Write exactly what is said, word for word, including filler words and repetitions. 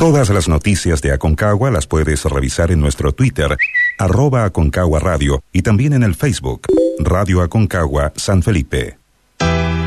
Todas las noticias de Aconcagua las puedes revisar en nuestro Twitter, arroba Aconcagua Radio, y también en el Facebook, Radio Aconcagua San Felipe.